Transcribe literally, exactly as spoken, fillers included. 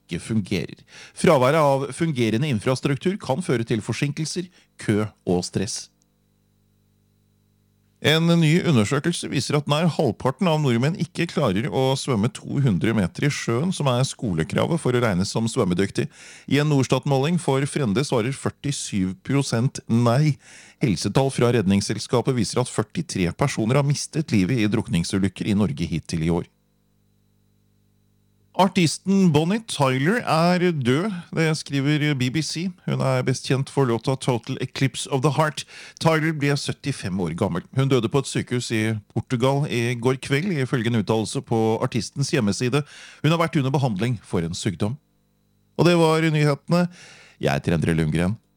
ikke fungerer. Fraværet av fungerende infrastruktur kan føre til forsinkelser, kø og stress. En ny undersøkelse viser at nær halvparten av nordmenn ikke klarer å svømme to hundre meter i sjøen, som er skolekravet for å regnes som svømmedyktig. I en Norstat-måling for Frende svarer førtisju prosent nei. Helsetall fra Redningsselskapet viser at førtitre personer har mistet livet i drukningsulykker i Norge hittil i år. Artisten Bonnie Tyler er død, det skriver B B C. Hun er best kjent for låta Total Eclipse of the Heart. Tyler ble syttifem år gammel. Hun døde på et sykehus i Portugal i går kveld, ifølge en uttalelse på artistens hjemmeside. Hun har vært under behandling for en sykdom. Og det var nyhetene. Jeg heter Endre Lundgren.